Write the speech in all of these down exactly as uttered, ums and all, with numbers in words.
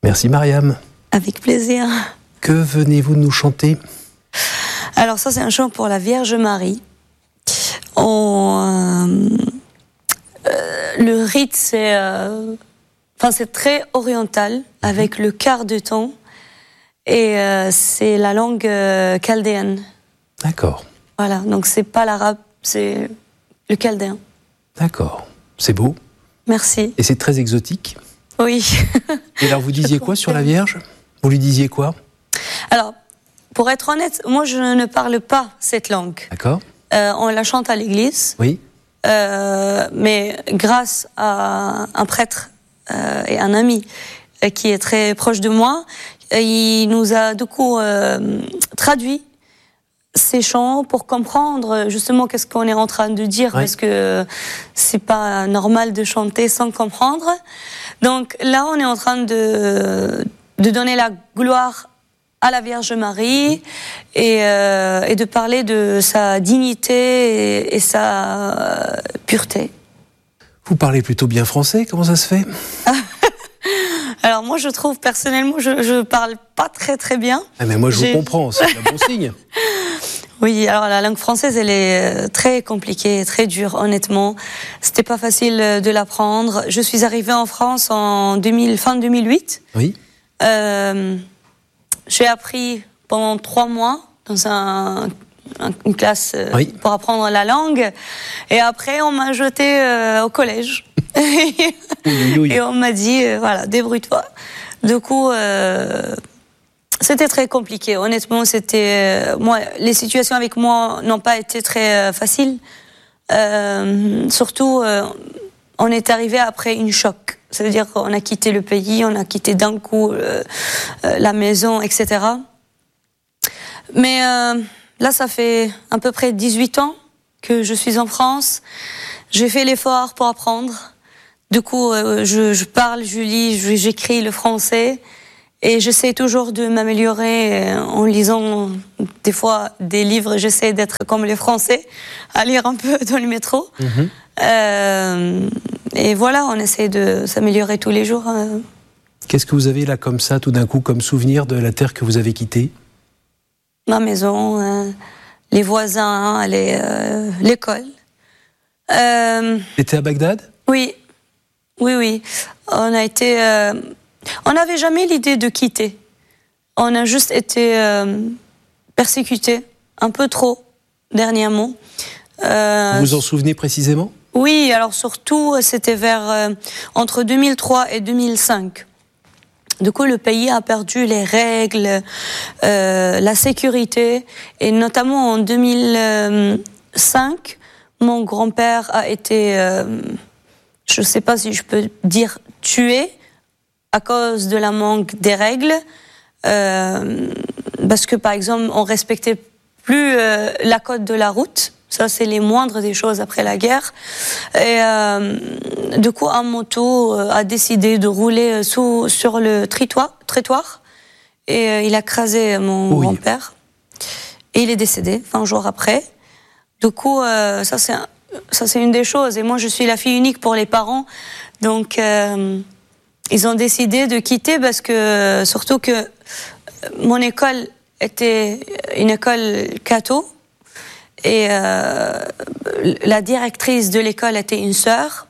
Merci Mariam. Avec plaisir. Que venez-vous nous chanter ? Alors ça, c'est un chant pour la Vierge Marie. On, euh, euh, le rite, c'est, euh, enfin, c'est très oriental, avec le quart de temps, et euh, c'est la langue euh, chaldéenne. D'accord. Voilà, donc c'est pas l'arabe, c'est le chaldéen. D'accord, c'est beau. Merci. Et c'est très exotique. Oui. Et alors vous disiez quoi sur la Vierge ? Vous lui disiez quoi ? Alors, pour être honnête, moi je ne parle pas cette langue. D'accord. Euh, on la chante à l'église. Oui. Euh, mais grâce à un prêtre euh, et un ami euh, qui est très proche de moi, euh, il nous a du coup euh, traduit ces chants pour comprendre justement qu'est-ce qu'on est en train de dire, oui. Parce que c'est pas normal de chanter sans comprendre. Donc là, on est en train de, de donner la gloire à la Vierge Marie et, euh, et de parler de sa dignité et, et sa euh, pureté. Vous parlez plutôt bien français, comment ça se fait ? Alors moi, je trouve personnellement, je, je parle pas très très bien. Ah mais moi, je J'ai... vous comprends, c'est un bon signe. Oui, alors la langue française, elle est très compliquée, très dure, honnêtement. C'était pas facile de l'apprendre. Je suis arrivée en France en deux mille, fin deux mille huit. Oui. Euh, j'ai appris pendant trois mois dans un, un, une classe oui. pour apprendre la langue. Et après, on m'a jetée euh, au collège. oui, oui, oui. Et on m'a dit, euh, voilà, débrouille-toi. Du coup... Euh, C'était très compliqué, honnêtement. C'était euh, moi, les situations avec moi n'ont pas été très euh, faciles. Euh, surtout, euh, on est arrivé après une choc. Ça veut dire qu'on a quitté le pays, on a quitté d'un coup euh, euh, la maison, et cetera. Mais euh, là, ça fait à peu près dix-huit ans que je suis en France. J'ai fait l'effort pour apprendre. Du coup, euh, je, je parle, je lis, je, j'écris le français. Et j'essaie toujours de m'améliorer en lisant des fois des livres. J'essaie d'être comme les Français, à lire un peu dans le métro. Mm-hmm. Euh, et voilà, on essaie de s'améliorer tous les jours. Qu'est-ce que vous avez là comme ça, tout d'un coup, comme souvenir de la terre que vous avez quittée ? Ma maison, euh, les voisins, les, euh, l'école. Euh, C'était à Bagdad ? Oui, oui, oui. On a été... Euh, On n'avait jamais l'idée de quitter. On a juste été euh, persécutés, un peu trop, dernièrement. Euh, vous vous en souvenez précisément ? Oui, alors surtout, c'était vers euh, entre deux mille trois et deux mille cinq. Du coup, le pays a perdu les règles, euh, la sécurité, et notamment en deux mille cinq, mon grand-père a été, euh, je ne sais pas si je peux dire tué, à cause de la manque des règles, euh, parce que par exemple on respectait plus euh, la code de la route, ça c'est les moindres des choses après la guerre, et euh, du coup un moto euh, a décidé de rouler sous, sur le trottoir, trottoir et euh, il a écrasé mon oui. grand-père, et il est décédé un jour après. Du coup euh, ça c'est un, ça c'est une des choses, et moi je suis la fille unique pour les parents, donc euh, ils ont décidé de quitter parce que, surtout que mon école était une école catho et euh, la directrice de l'école était une sœur.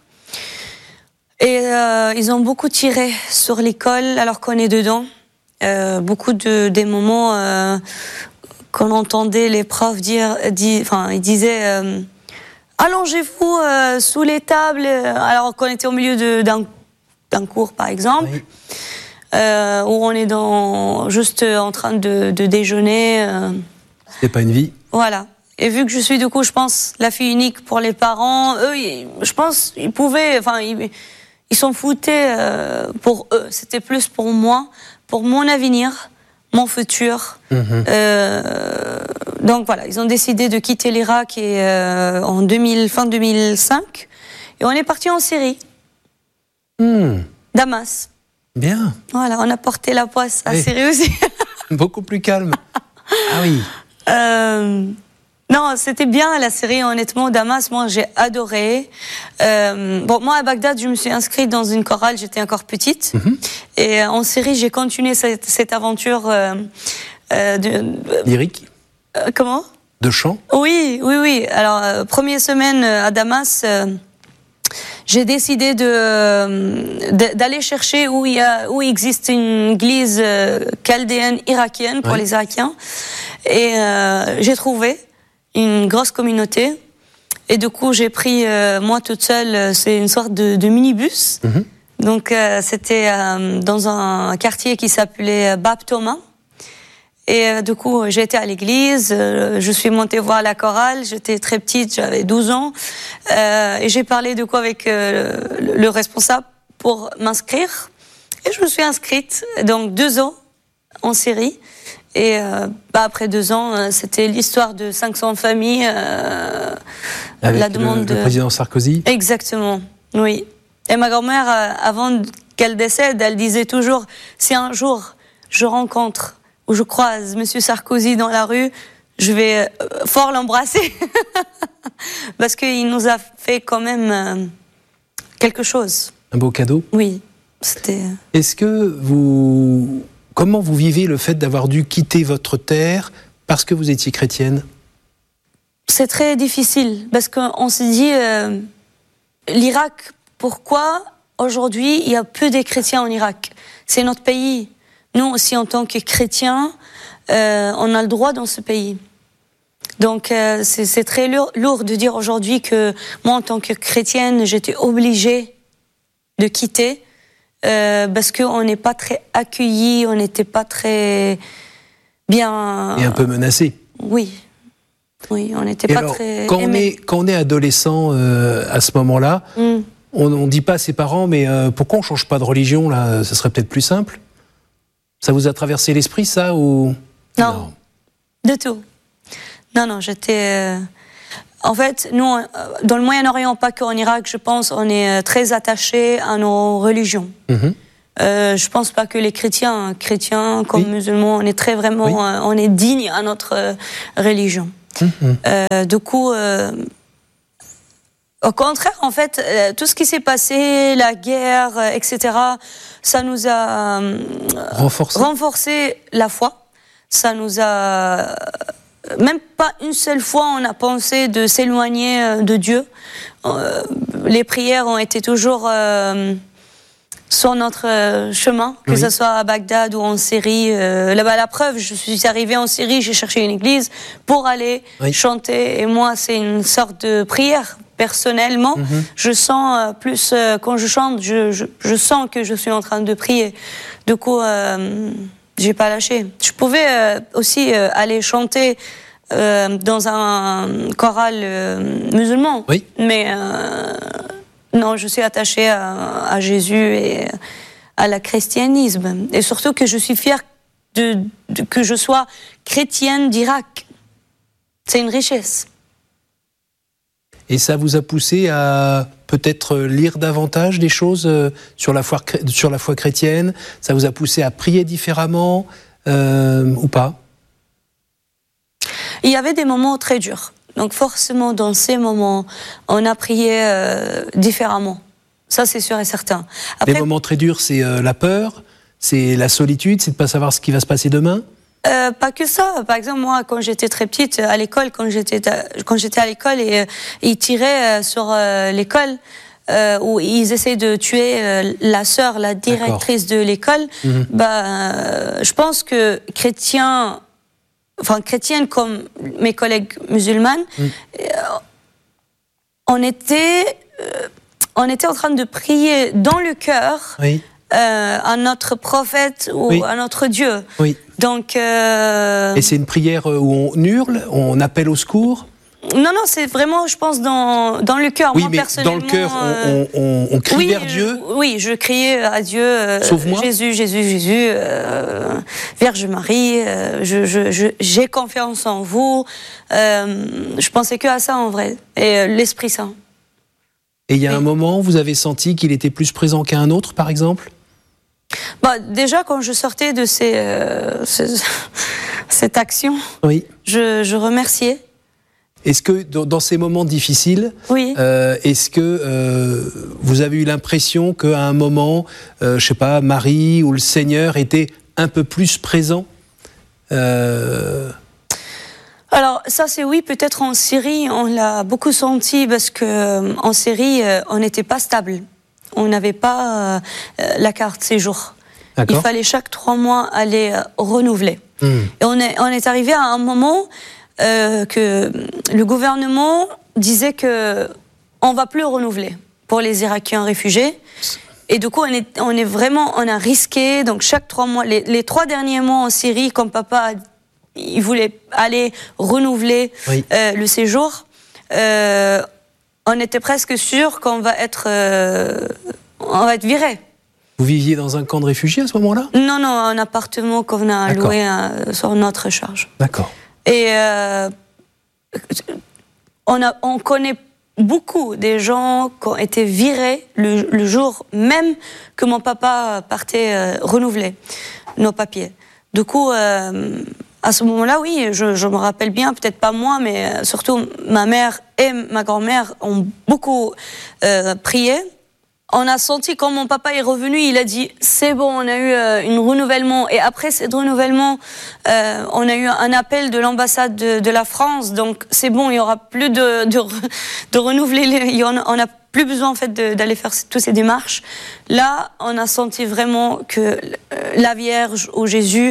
Et euh, ils ont beaucoup tiré sur l'école alors qu'on est dedans. Euh, beaucoup de des moments euh, qu'on entendait les profs dire, dire enfin ils disaient euh, allongez-vous euh, sous les tables alors qu'on était au milieu de, d'un d'un cours par exemple, oui. euh, où on est dans, juste en train de, de déjeuner. Euh, C'est pas une vie. Voilà. Et vu que je suis du coup, je pense, la fille unique pour les parents, eux, ils, je pense, ils pouvaient, enfin, ils, ils s'en foutaient euh, pour eux. C'était plus pour moi, pour mon avenir, mon futur. Mm-hmm. Euh, donc voilà, ils ont décidé de quitter l'Irak et, euh, en deux mille, fin deux mille cinq, et on est parti en Syrie. Mmh. Damas. Bien. Voilà, on a porté la poisse à oui. Syrie aussi. Beaucoup plus calme. Ah oui. Euh, Non, c'était bien la série, honnêtement. Damas, moi, j'ai adoré. Euh, bon, moi, à Bagdad, je me suis inscrite dans une chorale, j'étais encore petite. Mm-hmm. Et en Syrie, j'ai continué cette, cette aventure euh, euh, de... Lyrique euh, Comment De chant? Oui, oui, oui. Alors, euh, première semaine à Damas, euh, j'ai décidé de, de, d'aller chercher où il, y a, où il existe une église euh, chaldéenne irakienne pour ouais. les Irakiens. Et euh, j'ai trouvé une grosse communauté. Et du coup, j'ai pris, euh, moi toute seule, c'est une sorte de, de minibus. Mm-hmm. Donc, euh, c'était euh, dans un quartier qui s'appelait Bab Thomas. Et euh, du coup, j'ai été à l'église, euh, je suis montée voir la chorale, j'étais très petite, j'avais douze ans. Euh, et j'ai parlé de quoi avec euh, le, le responsable pour m'inscrire. Et je me suis inscrite, donc deux ans en Syrie. Et euh, bah, après deux ans, c'était l'histoire de cinq cents familles. Euh, Avec la demande le, de... le président Sarkozy. Exactement, oui. Et ma grand-mère, euh, avant qu'elle décède, elle disait toujours, si un jour je rencontre ou je croise Monsieur Sarkozy dans la rue, je vais euh, fort l'embrasser. Parce qu'il nous a fait quand même euh, quelque chose. Un beau cadeau. Oui, c'était... Est-ce que vous... Comment vous vivez le fait d'avoir dû quitter votre terre parce que vous étiez chrétienne? C'est très difficile, parce qu'on se dit, euh, l'Irak, pourquoi aujourd'hui il y a peu de chrétiens en Irak? C'est notre pays. Nous aussi, en tant que chrétiens, euh, on a le droit dans ce pays. Donc euh, c'est, c'est très lourd, lourd de dire aujourd'hui que moi, en tant que chrétienne, j'étais obligée de quitter. Euh, parce qu'on n'est pas très accueillis, on n'était pas très bien... Et un peu menacés. Oui, oui, on n'était Et pas alors, très quand on, est, quand on est adolescent euh, à ce moment-là, mm. on ne dit pas à ses parents, mais euh, pourquoi on ne change pas de religion, là? Ça serait peut-être plus simple. Ça vous a traversé l'esprit, ça, ou... Non, non. Du tout. Non, non, j'étais... Euh... En fait, nous, dans le Moyen-Orient, pas qu'en Irak, je pense, on est très attachés à nos religions. Mmh. Euh, je pense pas que les chrétiens, chrétiens comme oui. musulmans, on est très vraiment, oui. euh, on est digne à notre euh, religion. Mmh. Euh, du coup, euh, au contraire, en fait, euh, tout ce qui s'est passé, la guerre, euh, et cetera, ça nous a euh, renforcé. renforcé la foi. Ça nous a Même pas une seule fois on a pensé de s'éloigner de Dieu. Euh, les prières ont été toujours euh, sur notre chemin, que oui. ce soit à Bagdad ou en Syrie. Euh, là-bas, la preuve, je suis arrivée en Syrie, j'ai cherché une église pour aller oui. chanter. Et moi, c'est une sorte de prière. Personnellement, mm-hmm. je sens euh, plus, euh, quand je chante, je, je, je sens que je suis en train de prier. Du coup... Euh, j'ai pas lâché. Je pouvais euh, aussi euh, aller chanter euh, dans un choral euh, musulman. Oui. Mais euh, non, je suis attachée à, à Jésus et à la christianisme. Et surtout que je suis fière de, de, que je sois chrétienne d'Irak. C'est une richesse. Et ça vous a poussé à peut-être lire davantage des choses sur la foi, sur la foi chrétienne? Ça vous a poussé à prier différemment euh, ou pas? Il y avait des moments très durs. Donc forcément, dans ces moments, on a prié euh, différemment. Ça, c'est sûr et certain. Après, les moments très durs, c'est euh, la peur, c'est la solitude, c'est de ne pas savoir ce qui va se passer demain? Euh, pas que ça. Par exemple, moi, quand j'étais très petite, à l'école, quand j'étais quand j'étais à l'école, et euh, ils tiraient euh, sur euh, l'école, euh, où ils essaient de tuer euh, la sœur, la directrice D'accord. de l'école. Mmh. Bah, euh, je pense que chrétiens, enfin chrétiennes comme mes collègues musulmanes, mmh. euh, on était, euh, on était en train de prier dans le cœur. Oui. Euh, à notre prophète ou oui. à notre Dieu. Oui. Donc, euh... Et c'est une prière où on hurle, on appelle au secours? Non, non, c'est vraiment, je pense, dans, dans le cœur. Oui, Moi, mais personnellement, dans le cœur, on, on, on crie oui, vers Dieu? je, Oui, je criais à Dieu. Euh, Sauve-moi. Jésus, Jésus, Jésus, euh, Vierge Marie, euh, je, je, je, j'ai confiance en vous. Euh, je pensais que à ça, en vrai. Et euh, l'Esprit Saint. Et il y a oui. un moment où vous avez senti qu'il était plus présent qu'à un autre, par exemple? Bah, déjà, quand je sortais de ces, euh, ces, cette action, oui. je, je remerciais. Est-ce que dans ces moments difficiles, oui. euh, est-ce que euh, vous avez eu l'impression qu'à un moment, euh, je sais pas, Marie ou le Seigneur était un peu plus présent euh... Alors ça c'est oui, peut-être en Syrie on l'a beaucoup senti parce que en Syrie on n'était pas stable, on n'avait pas euh, la carte séjour. Il fallait chaque trois mois aller euh, renouveler. Mmh. Et on est on est arrivé à un moment euh, que le gouvernement disait que on va plus renouveler pour les Irakiens réfugiés. Et du coup, on est, on est vraiment, on a risqué. Donc chaque trois mois, les, les trois derniers mois en Syrie, comme papa, il voulait aller renouveler oui. euh, le séjour. Euh, on était presque sûr qu'on va être, euh, on va être viré. Vous viviez dans un camp de réfugiés à ce moment-là ? Non, non, un appartement qu'on a D'accord. loué à, sur notre charge. D'accord. Et euh, on a, on connaît beaucoup des gens qui ont été virés le, le jour même que mon papa partait euh, renouveler nos papiers. Du coup, euh, à ce moment-là, oui, je, je me rappelle bien, peut-être pas moi, mais surtout ma mère et ma grand-mère ont beaucoup euh, prié. On a senti quand mon papa est revenu, il a dit c'est bon, on a eu euh, un renouvellement. Et après ce renouvellement, euh, on a eu un appel de l'ambassade de, de la France. Donc c'est bon, il y aura plus de de, de renouveler. Les, il y en a, on n'a plus besoin en fait de, d'aller faire toutes ces démarches. Là, on a senti vraiment que la Vierge ou Jésus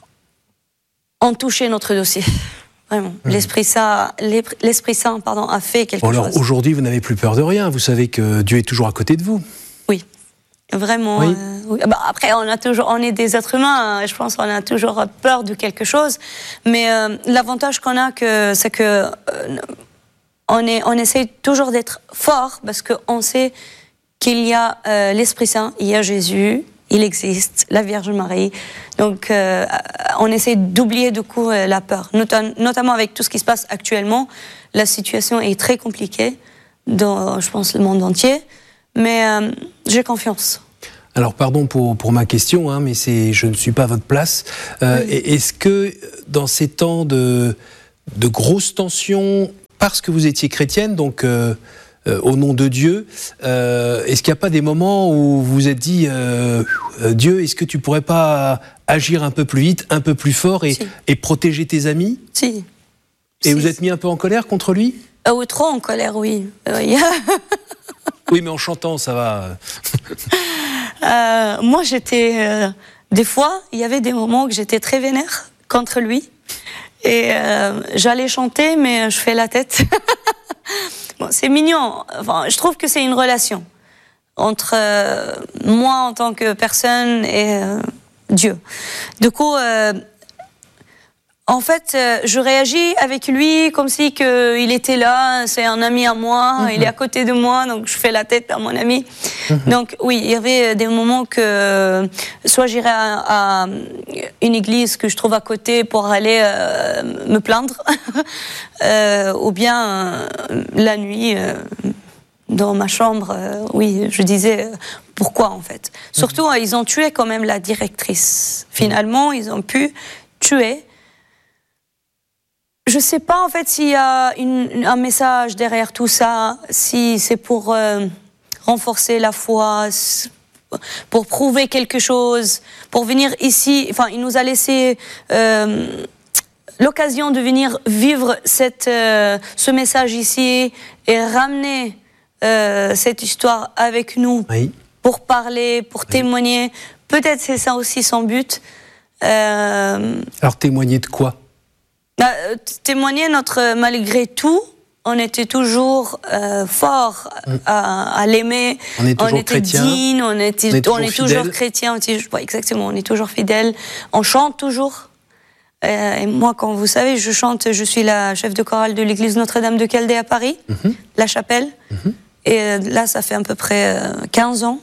ont touché notre dossier. Vraiment. Mmh. L'Esprit Saint, l'Esprit Saint pardon, a fait quelque bon, alors, chose. Aujourd'hui, vous n'avez plus peur de rien. Vous savez que Dieu est toujours à côté de vous. Oui, vraiment. Oui. Euh, oui. Bah, après, on, a toujours, on est des êtres humains. Je pense qu'on a toujours peur de quelque chose. Mais euh, l'avantage qu'on a, que, c'est que euh, on, est, on essaie toujours d'être fort parce qu'on sait qu'il y a euh, l'Esprit Saint, il y a Jésus, il existe, la Vierge Marie. Donc, euh, on essaie d'oublier du coup euh, la peur, Notam- notamment avec tout ce qui se passe actuellement. La situation est très compliquée dans, je pense, le monde entier, mais euh, j'ai confiance. Alors, pardon pour, pour ma question, hein, mais c'est, je ne suis pas à votre place. Euh, oui. Est-ce que dans ces temps de, de grosses tensions, parce que vous étiez chrétienne, donc... Euh, Euh, au nom de Dieu, euh, est-ce qu'il n'y a pas des moments où vous vous êtes dit euh, euh, Dieu, est-ce que tu pourrais pas agir un peu plus vite, un peu plus fort et, si. et protéger tes amis ? Si. Et si, vous si. êtes mis un peu en colère contre lui ? euh, Oui, trop en colère, oui. Euh, yeah. Oui, mais en chantant, ça va. euh, moi, j'étais... Euh, des fois, il y avait des moments où j'étais très vénère contre lui. Et euh, j'allais chanter, mais je fais la tête. Bon, c'est mignon. Enfin, je trouve que c'est une relation entre euh, moi en tant que personne et euh, Dieu. Du coup, euh, en fait, euh, je réagis avec lui comme si que il était là, c'est un ami à moi, mm-hmm. il est à côté de moi, donc je fais la tête à mon ami. Mm-hmm. Donc oui, il y avait des moments que soit j'irais à, à une église que je trouve à côté pour aller euh, me plaindre, euh, ou bien euh, la nuit euh, dans ma chambre, euh, oui, je disais euh, pourquoi en fait. Surtout, mm-hmm. ils ont tué quand même la directrice. Finalement, ils ont pu tuer. Je ne sais pas en fait s'il y a une, un message derrière tout ça, si c'est pour euh, renforcer la foi, pour prouver quelque chose, pour venir ici. Enfin, il nous a laissé euh, l'occasion de venir vivre cette, euh, ce message ici et ramener euh, cette histoire avec nous oui. pour parler, pour oui. témoigner. Peut-être c'est ça aussi son but. Euh, Alors témoigner de quoi ? Bah, témoigner notre malgré tout, on était toujours euh, fort mmh. à, à l'aimer. On est toujours on était chrétien. digne, on était, on est toujours, on est toujours chrétien. Ouais, exactement, on est toujours fidèle. On chante toujours. Euh, et moi, comme vous savez, je chante. Je suis la chef de chorale de l'église Notre-Dame de Chaldée à Paris, mmh. la chapelle. Mmh. Et euh, là, ça fait à peu près euh, quinze ans.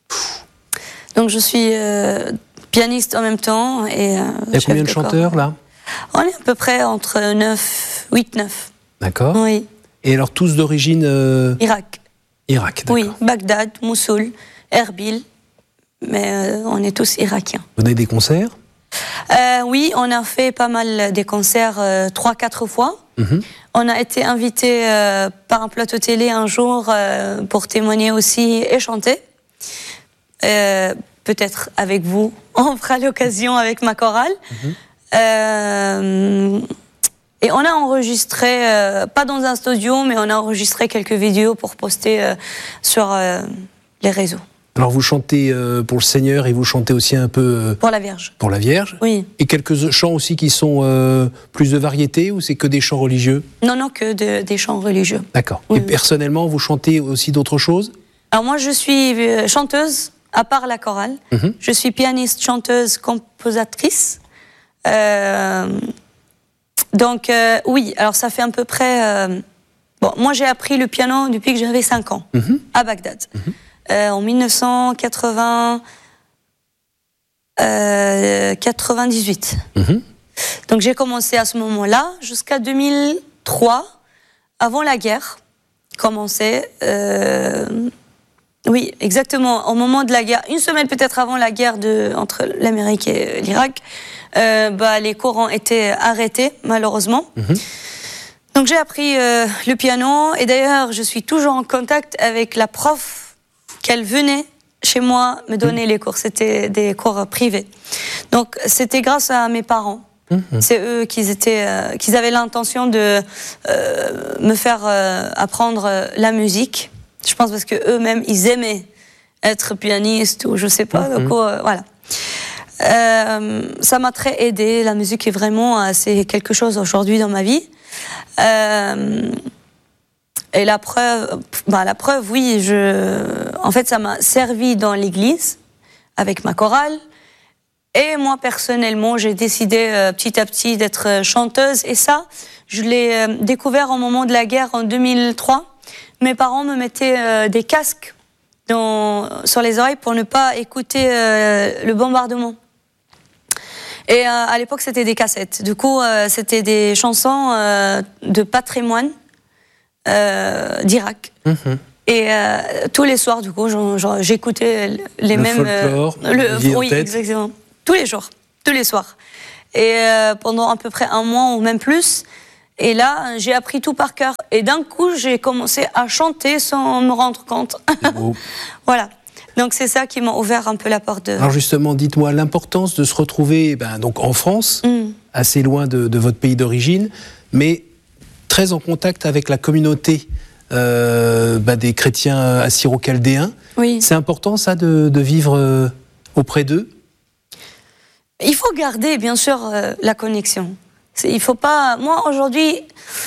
Donc, je suis euh, pianiste en même temps et. Euh, Il y a combien de, de chanteurs là? On est à peu près entre neuf, huit, neuf. D'accord. Oui. Et alors tous d'origine... Euh... Irak. Irak, d'accord. Oui, Bagdad, Mossoul, Erbil, mais euh, on est tous irakiens. Vous donnez des concerts ? euh, Oui, on a fait pas mal des concerts, euh, trois, quatre fois. Mm-hmm. on a été invité euh, par un plateau télé un jour euh, pour témoigner aussi et chanter. Euh, peut-être avec vous, on fera l'occasion avec ma chorale. Mm-hmm. Euh, et on a enregistré, euh, pas dans un studio, mais on a enregistré quelques vidéos pour poster euh, sur euh, les réseaux. Alors vous chantez euh, pour le Seigneur et vous chantez aussi un peu... Euh, pour la Vierge. Pour la Vierge. Oui. Et quelques chants aussi qui sont euh, plus de variété ou c'est que des chants religieux? Non, non, que de, des chants religieux. D'accord. Oui. Et personnellement, vous chantez aussi d'autres choses? Alors moi, je suis chanteuse, à part la chorale. Mm-hmm. Je suis pianiste, chanteuse, compositrice. Euh, donc euh, oui, alors ça fait à peu près... Euh, bon, moi j'ai appris le piano depuis que j'avais cinq ans, mm-hmm. à Bagdad. Mm-hmm. Euh, en mille neuf cent quatre-vingt-dix-huit. Mmh. Donc j'ai commencé à ce moment-là jusqu'à deux mille trois, avant la guerre. Commencé, euh, oui, exactement, au moment de la guerre, une semaine peut-être avant la guerre de, entre l'Amérique et l'Irak, euh, bah, les cours ont été arrêtés, malheureusement. Mmh. Donc j'ai appris euh, le piano, et d'ailleurs je suis toujours en contact avec la prof qu'elle venait chez moi me donner mmh. les cours. C'était des cours privés. Donc, c'était grâce à mes parents. Mmh. C'est eux qui étaient, euh, qui avaient l'intention de euh, me faire euh, apprendre la musique. Je pense parce que eux-mêmes, ils aimaient être pianistes ou je sais pas. Mmh. Donc, euh, voilà. Euh, ça m'a très aidée. La musique est vraiment, euh, c'est quelque chose aujourd'hui dans ma vie. Euh, Et la preuve, bah la preuve, oui, je, en fait, ça m'a servi dans l'église avec ma chorale. Et moi, personnellement, j'ai décidé euh, petit à petit d'être chanteuse. Et ça, je l'ai euh, découvert au moment de la guerre en deux mille trois. Mes parents me mettaient euh, des casques dans, sur les oreilles pour ne pas écouter euh, le bombardement. Et euh, à l'époque, c'était des cassettes. Du coup, euh, c'était des chansons euh, de patrimoine. Euh, d'Irak. Mmh. Et euh, tous les soirs, du coup, j'en, j'en, j'écoutais les le mêmes... Folklore, euh, le Oui, exactement. Tous les jours, tous les soirs. Et euh, pendant à peu près un mois ou même plus. Et là, j'ai appris tout par cœur. Et d'un coup, j'ai commencé à chanter sans me rendre compte. Voilà. Donc c'est ça qui m'a ouvert un peu la porte de... Alors justement, dites-moi l'importance de se retrouver ben, donc en France, mmh. assez loin de, de votre pays d'origine, mais... très en contact avec la communauté euh, bah, des chrétiens assyro-chaldéens. Oui. C'est important, ça, de, de vivre euh, auprès d'eux? Il faut garder, bien sûr, euh, la connexion. C'est, il faut pas... Moi, aujourd'hui,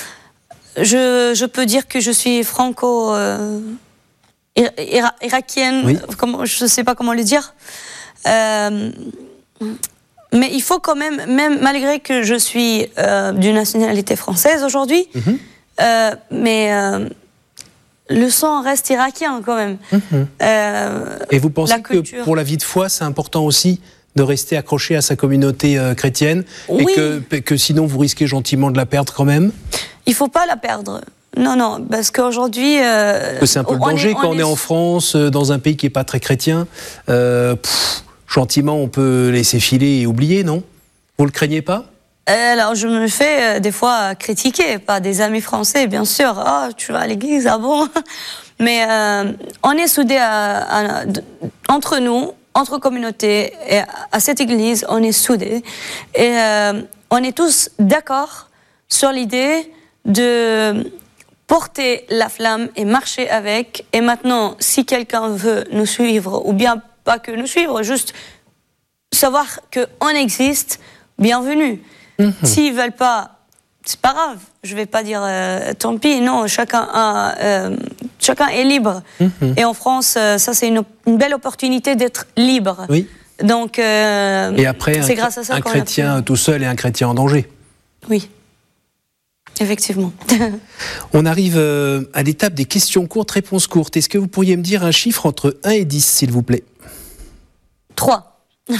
je, je peux dire que je suis franco... Euh, ira- irakienne, oui. Comment, je ne sais pas comment le dire. Euh, Mais il faut quand même, même malgré que je suis euh, d'une nationalité française aujourd'hui, mmh. euh, mais euh, le sang reste irakien quand même. Mmh. Euh, Et vous pensez que pour la vie de foi, c'est important aussi de rester accroché à sa communauté euh, chrétienne, oui. et que, que sinon vous risquez gentiment de la perdre quand même? Il ne faut pas la perdre. Non, non, parce qu'aujourd'hui... Euh, c'est un peu le danger est, on quand on est, est en France, dans un pays qui n'est pas très chrétien. Euh, pff, gentiment, on peut laisser filer et oublier, non? Vous le craignez pas? Alors, je me fais euh, des fois critiquer par des amis français, bien sûr. « Oh, tu vas à l'église, ah bon ?» Mais euh, on est soudés à, à, entre nous, entre communautés, et à cette église, on est soudés. Et euh, on est tous d'accord sur l'idée de porter la flamme et marcher avec. Et maintenant, si quelqu'un veut nous suivre, ou bien pas que nous suivre, juste savoir qu'on existe, bienvenue. Mmh. S'ils veulent pas, c'est pas grave. Je vais pas dire euh, tant pis. Non, chacun a, euh, chacun est libre. Mmh. Et en France, euh, ça c'est une, une belle opportunité d'être libre. Oui. Donc, euh, et après, c'est un, grâce à ça un qu'on chrétien a... tout seul et un chrétien en danger. Oui. Effectivement. On arrive euh, à l'étape des questions courtes, réponses courtes. Est-ce que vous pourriez me dire un chiffre entre un et dix, s'il vous plaît? trois.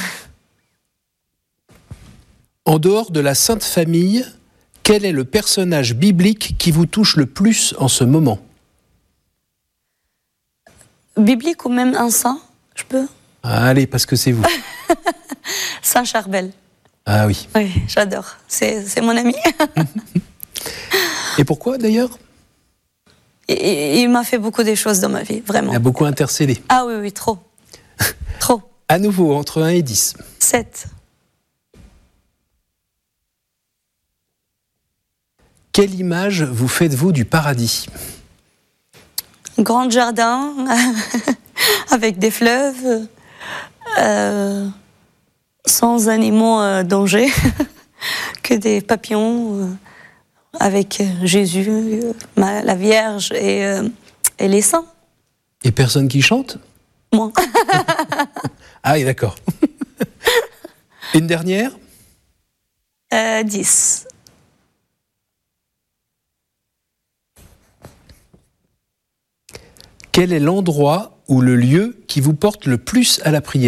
En dehors de la Sainte Famille, quel est le personnage biblique qui vous touche le plus en ce moment? Biblique ou même un saint, je peux? Allez, parce que c'est vous. Saint Charbel. Ah oui. Oui, j'adore. C'est, c'est mon ami. Et pourquoi d'ailleurs ? Il, il m'a fait beaucoup de choses dans ma vie, vraiment. Il a beaucoup intercédé. Ah oui, oui, trop. Trop. À nouveau, entre un et dix. sept. Quelle image vous faites-vous du paradis ? Grand jardin, avec des fleuves, euh, sans animaux euh, danger, que des papillons, euh, avec Jésus, euh, ma, la Vierge et, euh, et les saints. Et personne qui chante ? Moi. Ah oui, d'accord. Une dernière ? euh, dix. Quel est l'endroit ou le lieu qui vous porte le plus à la prière ?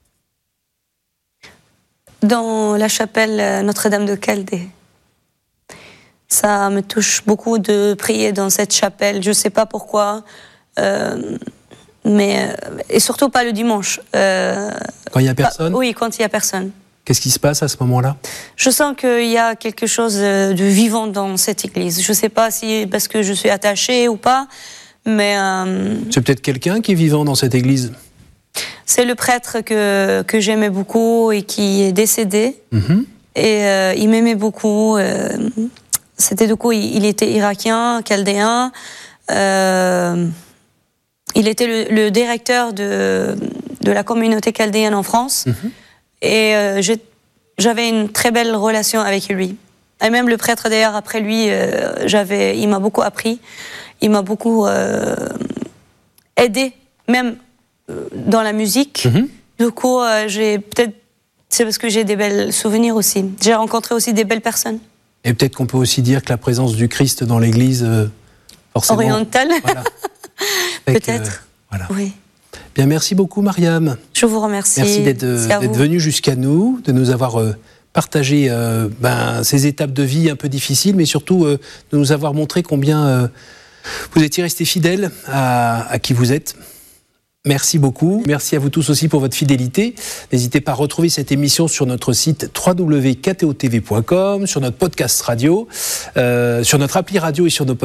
Dans la chapelle Notre-Dame de Chaldée. Ça me touche beaucoup de prier dans cette chapelle. Je ne sais pas pourquoi, euh, mais et surtout pas le dimanche. Euh, quand il n'y a personne ? Pas, oui, quand il n'y a personne. Qu'est-ce qui se passe à ce moment-là ? Je sens qu'il y a quelque chose de vivant dans cette église. Je ne sais pas si parce que je suis attachée ou pas. Mais euh, c'est peut-être quelqu'un qui est vivant dans cette église. C'est le prêtre que, que j'aimais beaucoup et qui est décédé. Mm-hmm. Et euh, il m'aimait beaucoup. Euh, c'était du coup, il, il était irakien, chaldéen. Euh, il était le, le directeur de, de la communauté chaldéenne en France. Mm-hmm. Et euh, j'ai, j'avais une très belle relation avec lui. Et même le prêtre, d'ailleurs, après lui, euh, j'avais, il m'a beaucoup appris. Il m'a beaucoup euh, aidé, même euh, dans la musique. Mm-hmm. Du coup, euh, j'ai peut-être, c'est parce que j'ai des belles souvenirs aussi. J'ai rencontré aussi des belles personnes. Et peut-être qu'on peut aussi dire que la présence du Christ dans l'Église, euh, forcément... Orientale. Voilà. Peut-être. Euh, voilà. Oui. Bien, merci beaucoup, Mariam. Je vous remercie. Merci d'être, d'être venue jusqu'à nous, de nous avoir euh, partagé euh, ben, ces étapes de vie un peu difficiles, mais surtout euh, de nous avoir montré combien... Euh, vous étiez resté fidèle à, à qui vous êtes. Merci beaucoup. Merci à vous tous aussi pour votre fidélité. N'hésitez pas à retrouver cette émission sur notre site w w w point k t o t v point com, sur notre podcast radio, euh, sur notre appli radio et sur nos podcasts.